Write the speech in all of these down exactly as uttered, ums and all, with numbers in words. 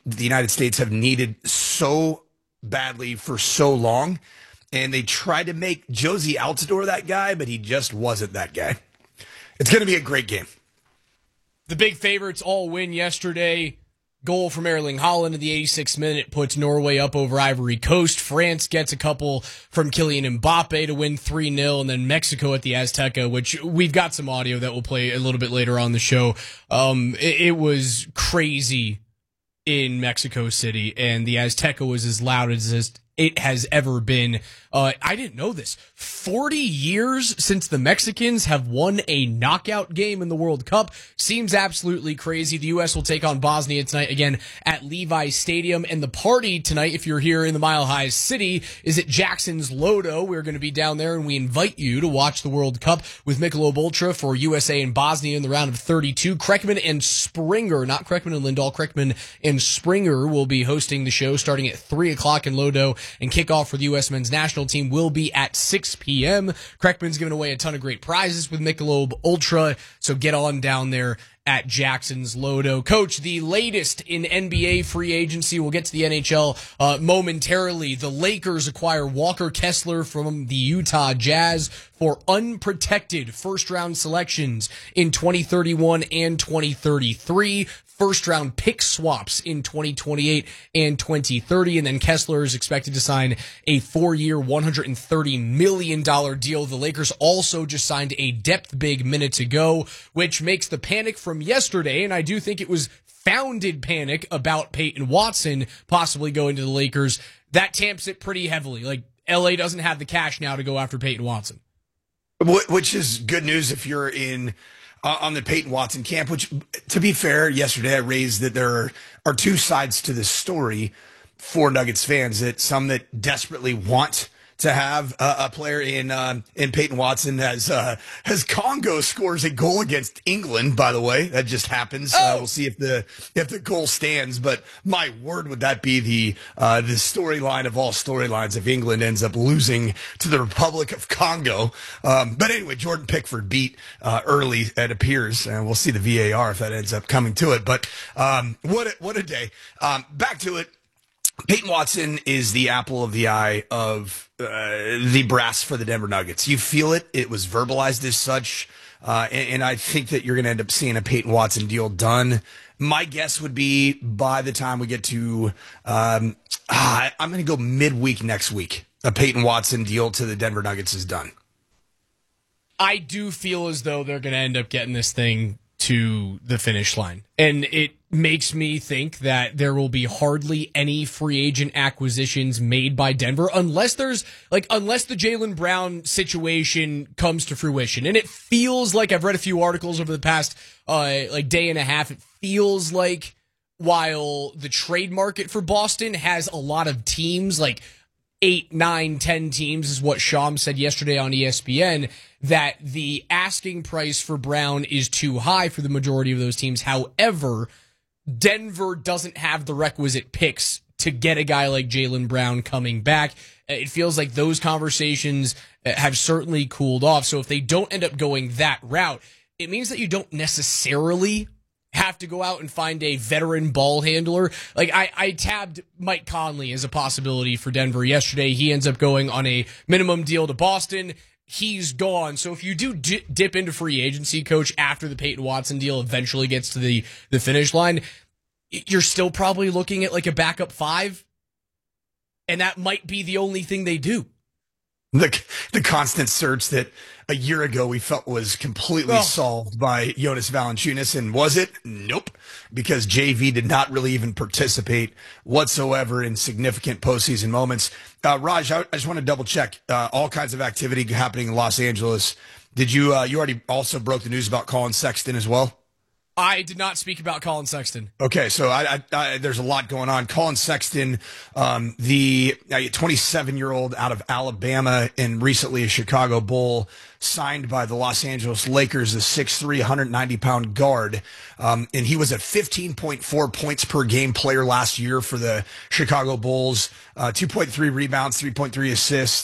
the United States have needed so badly for so long. And they tried to make Josie Altidore that guy, but he just wasn't that guy. It's going to be a great game. The big favorites all win yesterday. Goal from Erling Haaland in the eighty-sixth minute puts Norway up over Ivory Coast. France gets a couple from Kylian Mbappe to win three nil, and then Mexico at the Azteca, which we've got some audio that we'll play a little bit later on the show. Um, it, it was crazy in Mexico City, and the Azteca was as loud as it has ever been. Uh, I didn't know this. forty years since the Mexicans have won a knockout game in the World Cup. Seems absolutely crazy. The U S will take on Bosnia tonight again at Levi Stadium. And the party tonight, if you're here in the Mile High City, is at Jackson's Lodo. We're going to be down there, and we invite you to watch the World Cup with Michelob Ultra for U S A and Bosnia in the round of thirty-two. Kreckman and Springer, not Kreckman and Lindahl, Kreckman and Springer will be hosting the show starting at three o'clock in Lodo, and kickoff for the U S men's national team will be at six p.m. Kreckman's giving away a ton of great prizes with Michelob Ultra, so get on down there at Jackson's Lodo. Coach, the latest in N B A free agency. We'll get to the N H L uh, momentarily. The Lakers acquire Walker Kessler from the Utah Jazz for unprotected first-round selections in twenty thirty-one and twenty thirty-three. First-round pick swaps in twenty twenty-eight and twenty thirty, and then Kessler is expected to sign a four-year, one hundred thirty million dollars deal. The Lakers also just signed a depth big minutes ago, which makes the panic from yesterday, and I do think it was founded panic about Peyton Watson possibly going to the Lakers. That tamps it pretty heavily. Like, L A doesn't have the cash now to go after Peyton Watson. Which is good news if you're in uh, on the Peyton Watson camp, which, to be fair, yesterday I raised that there are, are two sides to this story for Nuggets fans, that some that desperately want to have uh, a player in um, in Peyton Watson as uh, as Congo scores a goal against England. By the way, that just happens. Oh. Uh, we'll see if the if the goal stands. But my word, would that be the uh, the storyline of all storylines if England ends up losing to the Republic of Congo? Um, but anyway, Jordan Pickford beat uh, early, it appears, and we'll see the V A R if that ends up coming to it. But um, what a, what a day! Um, back to it. Peyton Watson is the apple of the eye of uh, the brass for the Denver Nuggets. You feel it. It was verbalized as such. Uh, and, and I think that you're going to end up seeing a Peyton Watson deal done. My guess would be by the time we get to, um, ah, I'm going to go midweek next week, a Peyton Watson deal to the Denver Nuggets is done. I do feel as though they're going to end up getting this thing to the finish line. And it makes me think that there will be hardly any free agent acquisitions made by Denver unless there's like, unless the Jaylen Brown situation comes to fruition. And it feels like, I've read a few articles over the past, uh, like day and a half. It feels like while the trade market for Boston has a lot of teams, like eight, nine, ten teams is what Sham said yesterday on E S P N, that the asking price for Brown is too high for the majority of those teams. However, Denver doesn't have the requisite picks to get a guy like Jaylen Brown coming back. It feels like those conversations have certainly cooled off. So if they don't end up going that route, it means that you don't necessarily have to go out and find a veteran ball handler. Like I, I tabbed Mike Conley as a possibility for Denver yesterday. He ends up going on a minimum deal to Boston. He's gone. So if you do d- dip into free agency, Coach, after the Peyton Watson deal eventually gets to the, the finish line, you're still probably looking at like a backup five. And that might be the only thing they do. The, the constant search that a year ago we felt was completely oh. solved by Jonas Valanciunas, and was it? Nope, because J V did not really even participate whatsoever in significant postseason moments. Uh, Raj, I, I just want to double check. Uh, all kinds of activity happening in Los Angeles. Did you? Uh, you already also broke the news about Colin Sexton as well? I did not speak about Colin Sexton. Okay, so I, I, I, there's a lot going on. Colin Sexton, um, the twenty-seven-year-old out of Alabama and recently a Chicago Bull, signed by the Los Angeles Lakers, the six three, one hundred ninety pound guard. Um, and he was a fifteen point four points per game player last year for the Chicago Bulls, uh, two point three rebounds, three point three assists,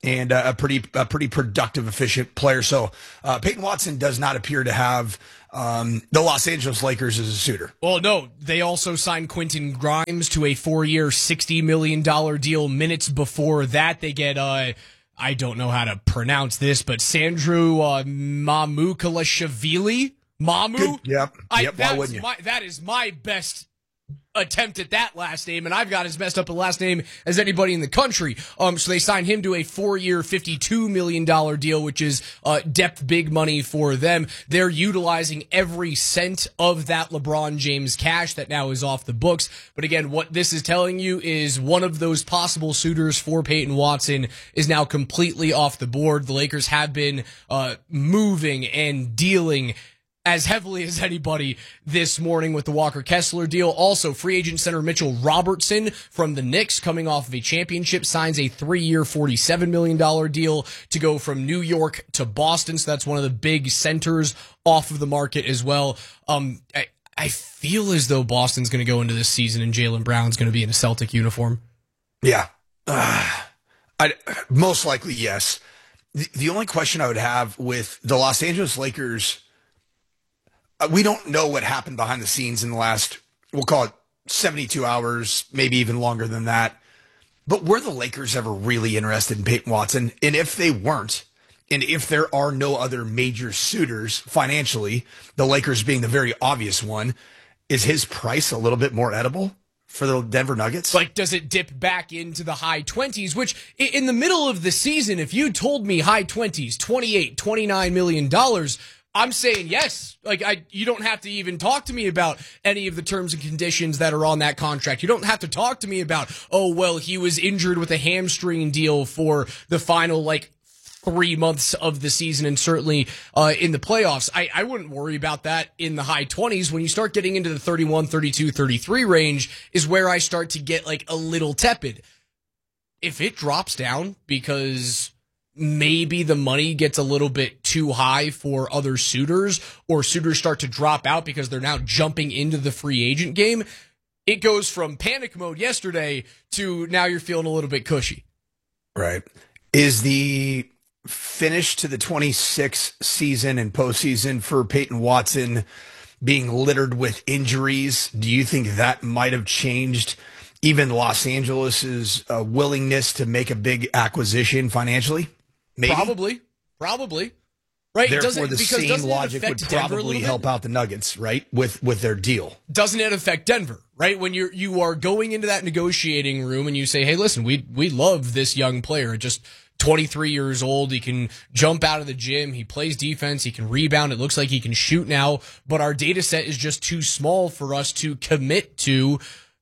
and uh, a pretty a pretty productive, efficient player. So uh, Peyton Watson does not appear to have um, the Los Angeles Lakers as a suitor. Well, no, they also signed Quentin Grimes to a four-year, sixty million dollars deal. Minutes before that, they get, uh, I don't know how to pronounce this, but Sandro uh, Mamukelashvili? Mamu? Good. Yep. I, yep. Why that's wouldn't you? my, that is my best attempt at that last name, and I've got as messed up a last name as anybody in the country. Um, so they signed him to a four-year, fifty-two million dollars deal, which is uh, depth big money for them. They're utilizing every cent of that LeBron James cash that now is off the books. But again, what this is telling you is one of those possible suitors for Peyton Watson is now completely off the board. The Lakers have been uh, moving and dealing as heavily as anybody this morning with the Walker Kessler deal. Also, free agent center Mitchell Robertson from the Knicks, coming off of a championship, signs a three-year, forty-seven million dollars deal to go from New York to Boston. So that's one of the big centers off of the market as well. Um, I, I feel as though Boston's going to go into this season and Jaylen Brown's going to be in a Celtic uniform. Yeah. Uh, I, most likely, yes. The, the only question I would have with the Los Angeles Lakers, Uh, we don't know what happened behind the scenes in the last, we'll call it seventy-two hours, maybe even longer than that. But were the Lakers ever really interested in Peyton Watson? And if they weren't, and if there are no other major suitors financially, the Lakers being the very obvious one, is his price a little bit more edible for the Denver Nuggets? Like, does it dip back into the high twenties, which in the middle of the season, if you told me high twenties, twenty-eight, twenty-nine million dollars, I'm saying yes. Like, I, you don't have to even talk to me about any of the terms and conditions that are on that contract. You don't have to talk to me about, oh, well, he was injured with a hamstring deal for the final, like, three months of the season and certainly uh, in the playoffs. I, I wouldn't worry about that in the high twenties. When you start getting into the thirty-one, thirty-two, thirty-three range is where I start to get, like, a little tepid. If it drops down because maybe the money gets a little bit too high for other suitors, or suitors start to drop out because they're now jumping into the free agent game, it goes from panic mode yesterday to now you're feeling a little bit cushy. Right. Is the finish to the twenty-six season and postseason for Peyton Watson being littered with injuries, do you think that might have changed even Los Angeles's uh, willingness to make a big acquisition financially? Maybe. Probably. Probably. Right. Therefore, doesn't, the because same logic would probably help out the Nuggets, right? With with their deal. Doesn't it affect Denver, right? When you're you are going into that negotiating room and you say, hey, listen, we we love this young player. Just twenty-three years old. He can jump out of the gym. He plays defense. He can rebound. It looks like he can shoot now, but our data set is just too small for us to commit to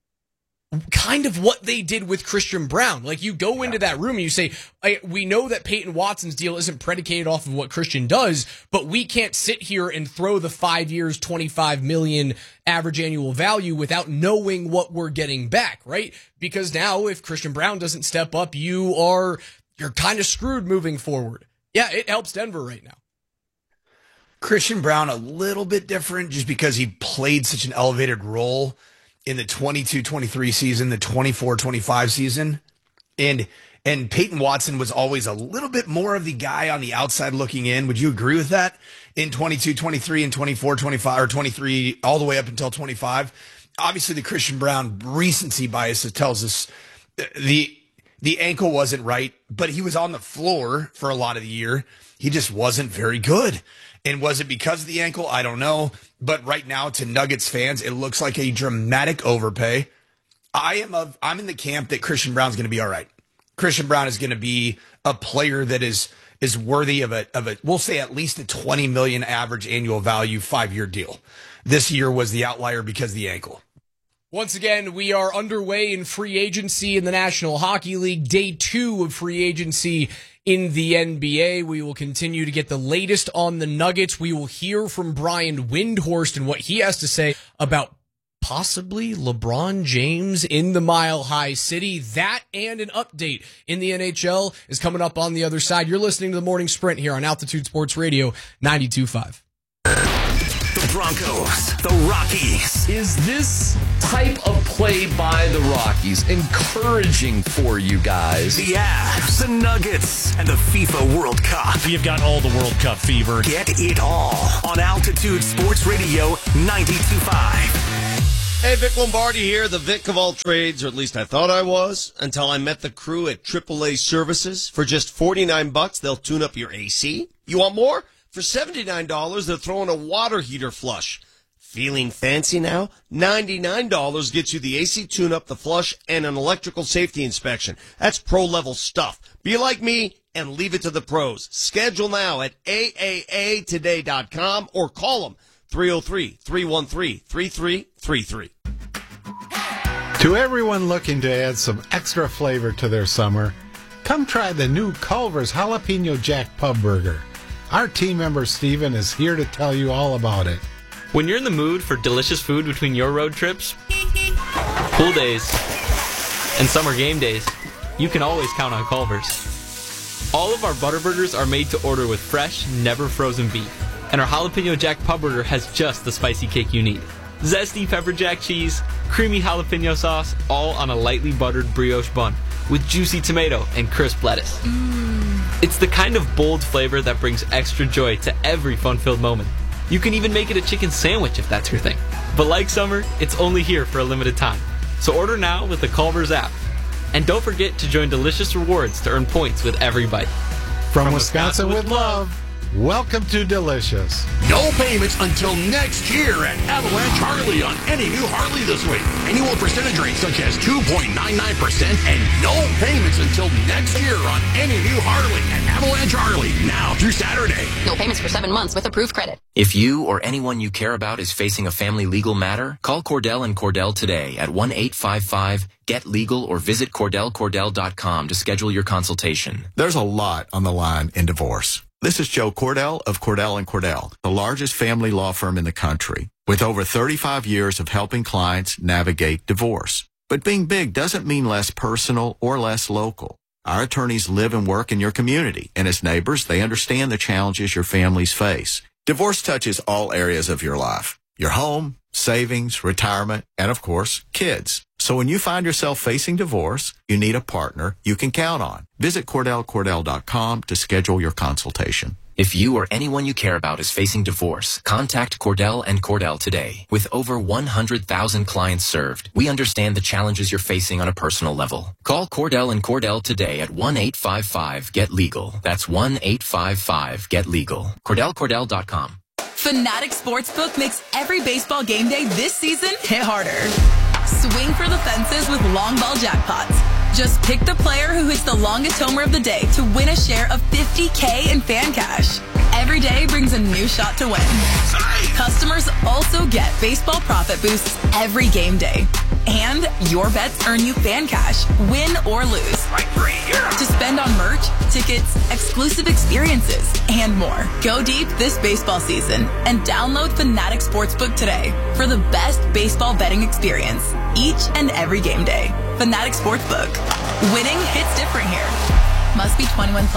kind of what they did with Christian Brown. Like, you go into that room and you say, I, we know that Peyton Watson's deal isn't predicated off of what Christian does, but we can't sit here and throw the five years, twenty-five million average annual value without knowing what we're getting back, right? Because now if Christian Brown doesn't step up, you are, you're kind of screwed moving forward. Yeah, it helps Denver right now. Christian Brown, a little bit different just because he played such an elevated role in the twenty-two twenty-three season, the twenty-four twenty-five season. And and Peyton Watson was always a little bit more of the guy on the outside looking in. Would you agree with that? In twenty-two twenty-three and twenty-four twenty-five, or twenty-three all the way up until twenty-five. Obviously, the Christian Brown recency bias tells us the the ankle wasn't right, but he was on the floor for a lot of the year. He just wasn't very good. And was it because of the ankle? I don't know. But right now, to Nuggets fans, it looks like a dramatic overpay. I am of, I'm in the camp that Christian Brown's going to be all right. Christian Brown is going to be a player that is is worthy of a of a we'll say at least a twenty million average annual value five year deal. This year was the outlier because of the ankle. Once again, we are underway in free agency in the National Hockey League, day two of free agency in the N B A. We will continue to get the latest on the Nuggets. We will hear from Brian Windhorst and what he has to say about possibly LeBron James in the Mile High City. That and an update in the N H L is coming up on the other side. You're listening to the Morning Sprint here on Altitude Sports Radio ninety-two point five. The Broncos, the Rockies. Is this type of play by the Rockies Hokies encouraging for you guys. The Avs, the Nuggets, and the FIFA World Cup. We have got all the World Cup fever. Get it all on Altitude Sports Radio ninety-two point five. Hey, Vic Lombardi here, the Vic of all trades, or at least I thought I was, until I met the crew at triple A Services. For just forty-nine bucks, they'll tune up your A C. You want more? For seventy-nine dollars, they're throwing a water heater flush. Feeling fancy now? ninety-nine dollars gets you the A C tune-up, the flush, and an electrical safety inspection. That's pro-level stuff. Be like me and leave it to the pros. Schedule now at A A A today dot com or call them three oh three, three one three, three three three three. To everyone looking to add some extra flavor to their summer, come try the new Culver's Jalapeno Jack Pub Burger. Our team member Steven is here to tell you all about it. When you're in the mood for delicious food between your road trips, pool days, and summer game days, you can always count on Culver's. All of our butter burgers are made to order with fresh, never frozen beef. And our Jalapeno Jack Pub Burger has just the spicy kick you need. Zesty pepper jack cheese, creamy jalapeno sauce, all on a lightly buttered brioche bun with juicy tomato and crisp lettuce. Mm. It's the kind of bold flavor that brings extra joy to every fun-filled moment. You can even make it a chicken sandwich if that's your thing. But like summer, it's only here for a limited time. So order now with the Culver's app. And don't forget to join Delicious Rewards to earn points with every bite. From, From Wisconsin, Wisconsin with love. Welcome to Delicious. No payments until next year at Avalanche Harley on any new Harley this week. Annual percentage rates such as two point nine nine percent and no payments until next year on any new Harley at Avalanche Harley now through Saturday. No payments for seven months with approved credit. If you or anyone you care about is facing a family legal matter, call Cordell and Cordell today at one eight five five get legal or visit Cordell Cordell dot com to schedule your consultation. There's a lot on the line in divorce. This is Joe Cordell of Cordell and Cordell, the largest family law firm in the country, with over thirty-five years of helping clients navigate divorce. But being big doesn't mean less personal or less local. Our attorneys live and work in your community, and as neighbors, they understand the challenges your families face. Divorce touches all areas of your life: your home, savings, retirement, and of course, kids. So when you find yourself facing divorce, you need a partner you can count on. Visit Cordell Cordell dot com to schedule your consultation. If you or anyone you care about is facing divorce, contact Cordell and Cordell today. With over one hundred thousand clients served, we understand the challenges you're facing on a personal level. Call Cordell and Cordell today at one eight five five get legal. That's one eight five five get legal. Cordell Cordell dot com. Fanatic Sportsbook makes every baseball game day this season hit harder. Swing for the fences with long ball jackpots. Just pick the player who hits the longest homer of the day to win a share of fifty K in fan cash. Every day brings a new shot to win. Customers also get baseball profit boosts every game day. And your bets earn you fan cash, win or lose. To spend on merch, tickets, exclusive experiences, and more. Go deep this baseball season and download Fanatic Sportsbook today for the best baseball betting experience each and every game day. Fanatic Sportsbook. Winning hits different here. Must be twenty-one plus.